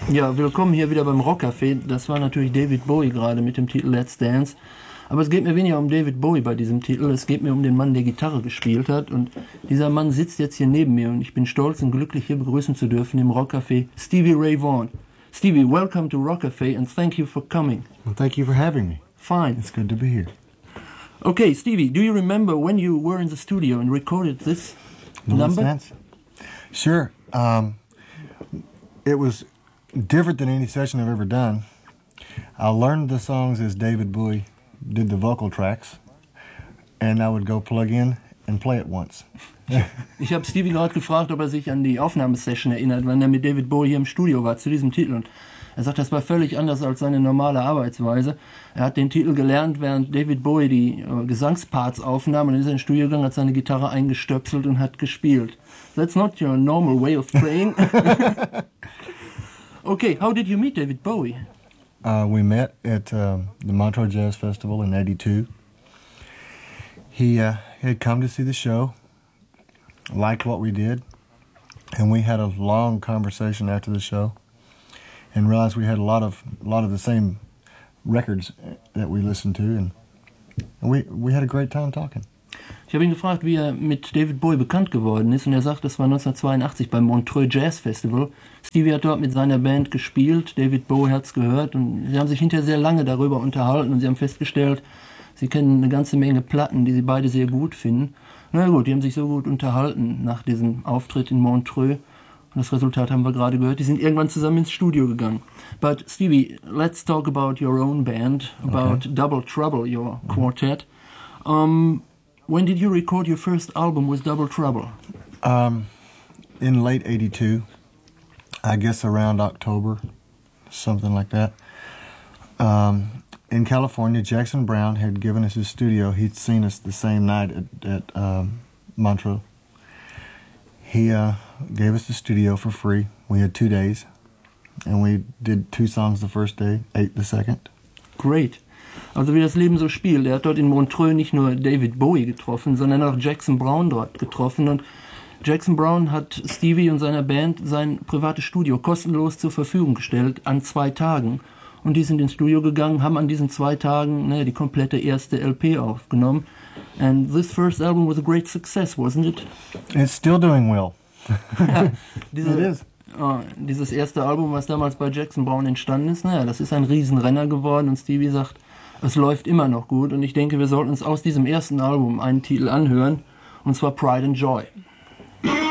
Ja, willkommen hier wieder beim Rockcafé. Das war natürlich David Bowie gerade mit dem Titel Let's Dance. Aber es geht mir weniger um David Bowie bei diesem Titel, es geht mir um den Mann, der Gitarre gespielt hat. Und dieser Mann sitzt jetzt hier neben mir und ich bin stolz und glücklich, hier begrüßen zu dürfen im Rockcafé Stevie Ray Vaughan. Stevie, welcome to Rockcafé and thank you for coming. Well, thank you for having me. Fine. It's good to be here. Okay, Stevie, do you remember when you were in the studio and recorded this number? Let's Dance? Sure. It was different than any session I've ever done. I learned the songs as David Bowie did the vocal tracks, and I would go plug in and play it once. Ich habe Stevie gerade gefragt, ob er sich an die Aufnahmesession erinnert, wenn er mit David Bowie hier im Studio war zu diesem Titel. Und er sagt, das war völlig anders als seine normale Arbeitsweise. Er hat den Titel gelernt, während David Bowie die Gesangsparts aufnahm, und dann ist er ins Studio gegangen, hat seine Gitarre eingestöpselt und hat gespielt. That's not your normal way of playing. Okay, how did you meet David Bowie? We met at the Montreux Jazz Festival in '82. He had come to see the show, liked what we did, and we had a long conversation after the show, and realized we had a lot of the same records that we listened to, and we had a great time talking. Ich habe ihn gefragt, wie er mit David Bowie bekannt geworden ist, und er sagt, das war 1982 beim Montreux Jazz Festival. Stevie hat dort mit seiner Band gespielt, David Bowie hat es gehört, und sie haben sich hinterher sehr lange darüber unterhalten, und sie haben festgestellt, sie kennen eine ganze Menge Platten, die sie beide sehr gut finden. Na gut, die haben sich so gut unterhalten nach diesem Auftritt in Montreux, und das Resultat haben wir gerade gehört, die sind irgendwann zusammen ins Studio gegangen. But Stevie, let's talk about your own band, about Double Trouble, your quartet. When did you record your first album with Double Trouble? In late '82, I guess around October, something like that. In California, Jackson Browne had given us his studio. He'd seen us the same night at Montreux. He gave us the studio for free. We had 2 days, and we did 2 songs the first day, 8 the second. Great. Also wie das Leben so spielt. Er hat dort in Montreux nicht nur David Bowie getroffen, sondern auch Jackson Browne dort getroffen. Und Jackson Browne hat Stevie und seiner Band sein privates Studio kostenlos zur Verfügung gestellt an 2 Tagen. Und die sind ins Studio gegangen, haben an diesen 2 Tagen die komplette erste LP aufgenommen. And this first album was a great success, wasn't it? It's still doing well. It is. Dieses erste Album, was damals bei Jackson Browne entstanden ist, das ist ein Riesenrenner geworden, und Stevie sagt, es läuft immer noch gut, und ich denke, wir sollten uns aus diesem ersten Album einen Titel anhören, und zwar Pride and Joy.